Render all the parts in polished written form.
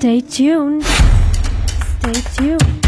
Stay tuned. Stay tuned.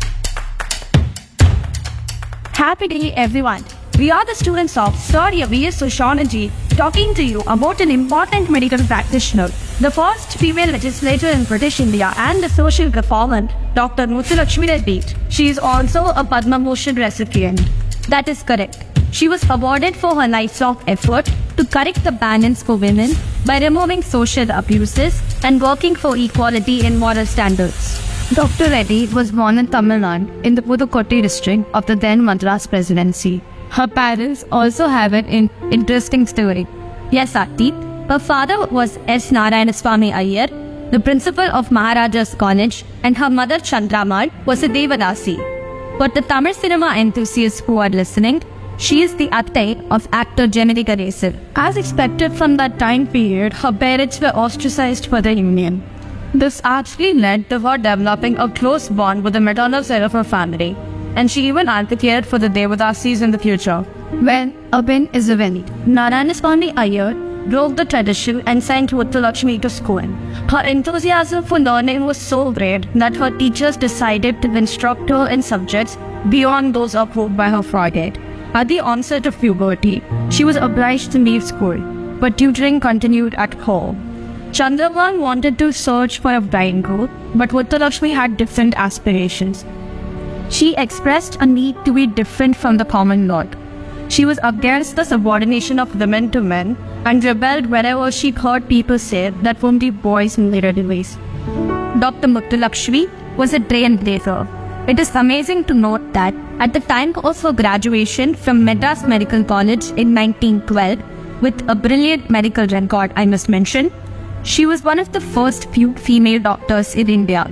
Happy day, everyone. We are the students of third year BS Sociology talking to you about an important medical practitioner, the first female legislator in British India and a social reformer, Dr. Muthulakshmi Reddy. She is also a Padma Bhushan recipient. That is correct. She was awarded for her lifelong effort to correct the balance for women by removing social abuses and working for equality in moral standards. Dr. Reddy was born in Tamil Nadu in the Pudukkottai district of the then Madras Presidency. Her parents also have an interesting story. Yes, Aarti. Her father was S. Narayanaswamy Iyer, the principal of Maharaja's College, and her mother Chandramal was a Devadasi. For the Tamil cinema enthusiasts who are listening, she is the atte of actor Gemini Ganesan. As expected from that time period, her parents were ostracized for their union. This actually led to her developing a close bond with the maternal side of her family, and she even advocated for the Devadasis in the future. Well, a win is a win. Narayanaswamy Iyer broke the tradition and sent Muthulakshmi to school. Her enthusiasm for learning was so great that her teachers decided to instruct her in subjects beyond those approved by her father. At the onset of puberty, she was obliged to leave school, but tutoring continued at home. Chandramal wanted to search for a bridegroom, but Muthulakshmi had different aspirations. She expressed a need to be different from the common lot. She was against the subordination of women to men and rebelled whenever she heard people say that only boys needed ways. Dr. Muthulakshmi was a trailblazer. It is amazing to note that at the time of her graduation from Madras Medical College in 1912, with a brilliant medical record I must mention, she was one of the first few female doctors in India.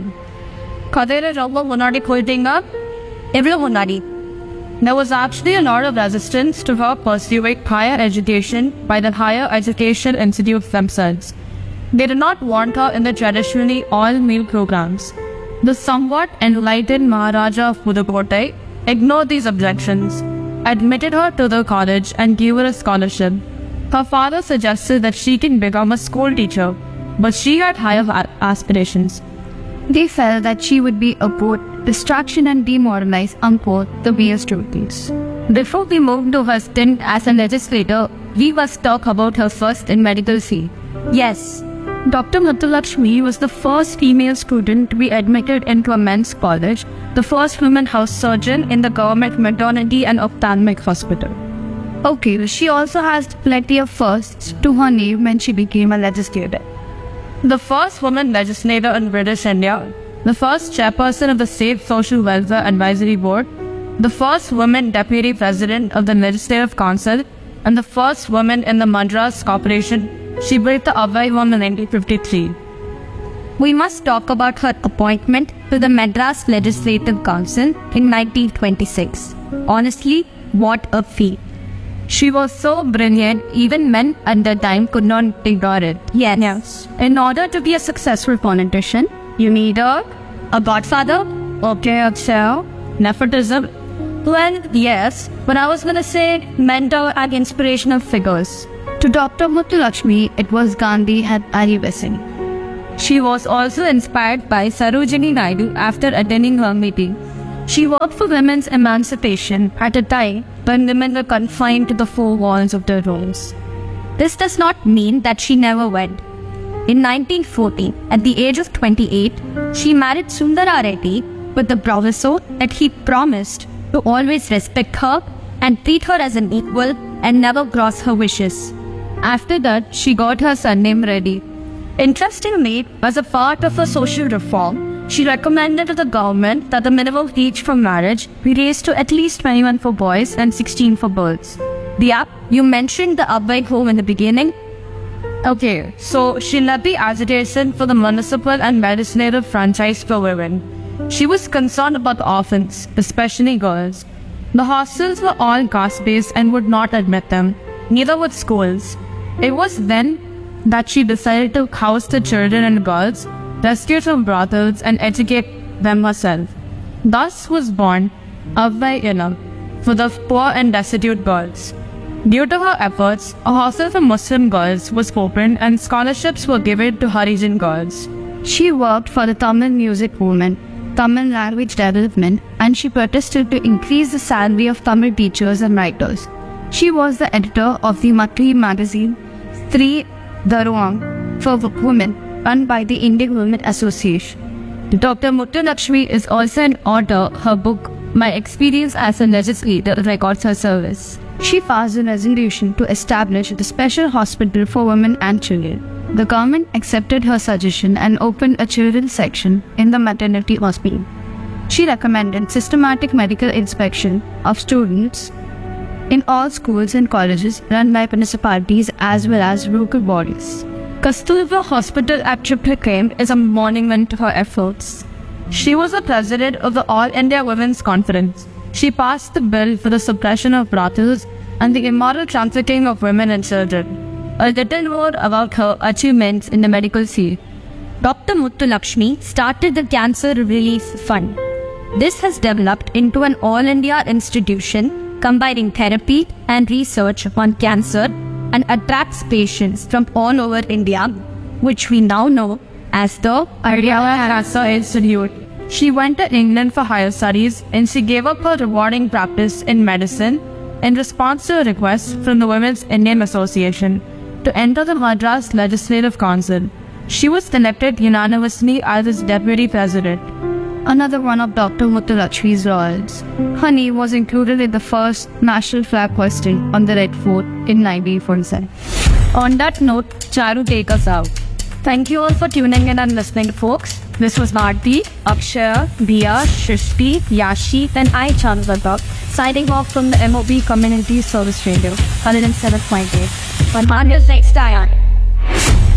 There was actually a lot of resistance to her pursuing higher education by the higher education institutes themselves. They did not want her in the traditionally all-male programs. The somewhat enlightened Maharaja of Pudukkottai ignored these objections, admitted her to the college and gave her a scholarship. Her father suggested that she can become a school teacher, but she had higher aspirations. They felt that she would be a both distraction and demoralize both the BS students. Before we move to her stint as a legislator, we must talk about her first in medical field. Yes, Dr. Muthulakshmi was the first female student to be admitted into a men's college, the first woman house surgeon in the government maternity and ophthalmic hospital. Okay, she also has plenty of firsts to her name when she became a legislator. The first woman legislator in British India, the first chairperson of the State Social Welfare Advisory Board, the first woman deputy president of the Legislative Council, and the first woman in the Madras Corporation. She built the Avai Home in 1953. We must talk about her appointment to the Madras Legislative Council in 1926. Honestly, what a feat. She was so brilliant, even men at the time could not ignore it. Yes. In order to be a successful politician, you need a godfather, nepotism. Well, yes, but I was gonna say mentor and inspirational figures. To Dr. Muthulakshmi, it was Gandhi and Ali Besant. She was also inspired by Sarojini Naidu after attending her meeting. She worked for women's emancipation at a time when women were confined to the four walls of their homes. This does not mean that she never went. In 1914, at the age of 28, she married Sundara Reddy with the proviso that he promised to always respect her and treat her as an equal and never cross her wishes. After that, she got her surname Reddy. Interestingly, as a part of her social reform, she recommended to the government that the minimum age for marriage be raised to at least 21 for boys and 16 for girls. Diya, you mentioned the Avai Home in the beginning. Okay, so she led the agitation for the municipal and legislative franchise for women. She was concerned about the orphans, especially girls. The hostels were all caste-based and would not admit them, neither would schools. It was then that she decided to house the children and girls, rescue from brothels, and educate them herself. Thus was born Avai Illam for the poor and destitute girls. Due to her efforts, a hostel for Muslim girls was opened and scholarships were given to Harijan girls. She worked for the Tamil music movement, Tamil language development, and she protested to increase the salary of Tamil teachers and writers. She was the editor of the monthly magazine Stree Daruang for women, run by the Indian Women Association. Dr. Muthulakshmi is also an author. Her book, My Experience as a Legislator, records her service. She passed a resolution to establish the special hospital for women and children. The government accepted her suggestion and opened a children's section in the maternity hospital. She recommended systematic medical inspection of students in all schools and colleges run by municipalities as well as local bodies. Kasturba Hospital at Triplicane is a monument to her efforts. She was the president of the All India Women's Conference. She passed the bill for the suppression of brothels and the immoral trafficking of women and children. A little more about her achievements in the medical field. Dr. Muthulakshmi started the Cancer Relief Fund. This has developed into an all-India institution combining therapy and research on cancer and attracts patients from all over India, which we now know as the Aryala Cancer Institute. She went to England for higher studies and she gave up her rewarding practice in medicine in response to a request from the Women's Indian Association to enter the Madras Legislative Council. She was elected unanimously as its deputy president. Another one of Dr. Muthulakshmi's laurels. Her name was included in the first national flag hoisting on the Red Fort in 1947. On that note, Charu, take us out. Thank you all for tuning in and listening, folks. This was Bharti, Akshaya, Diya, Shrishti, Yashi, and I, Chandra, signing off from the MOB Community Service Radio, 107.8. But next time.